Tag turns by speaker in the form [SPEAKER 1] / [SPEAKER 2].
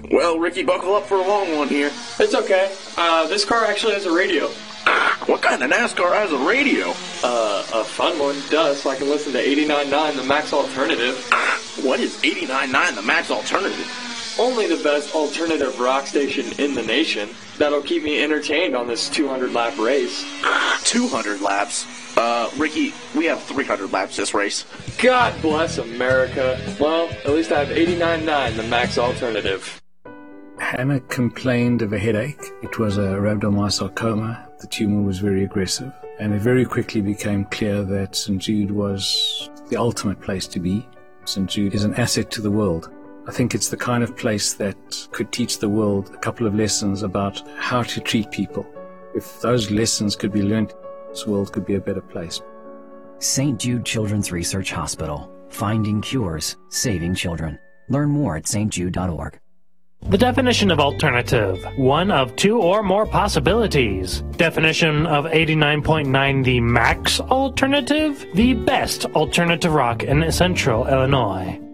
[SPEAKER 1] Well, Ricky, buckle up for a long one here.
[SPEAKER 2] It's okay. This car actually has a radio.
[SPEAKER 1] What kind of NASCAR has a radio?
[SPEAKER 2] A fun one, so I can listen to 89.9 The Max Alternative.
[SPEAKER 1] What is 89.9 The Max Alternative?
[SPEAKER 2] Only the best alternative rock station in the nation. That'll keep me entertained on this 200-lap race.
[SPEAKER 1] 200 laps? Ricky, we have 300 laps this race.
[SPEAKER 2] God bless America. Well, at least I have 89.9 The Max Alternative.
[SPEAKER 3] Hannah complained of a headache. It was a rhabdomyosarcoma. The tumor was very aggressive, and it very quickly became clear that St. Jude was the ultimate place to be. St. Jude is an asset to the world. I think it's the kind of place that could teach the world a couple of lessons about how to treat people. If those lessons could be learned, this world could be a better place.
[SPEAKER 4] St. Jude Children's Research Hospital. Finding cures, saving children. Learn more at stjude.org.
[SPEAKER 5] The definition of alternative, one of two or more possibilities. Definition of 89.9 the max alternative, the best alternative rock in Central Illinois.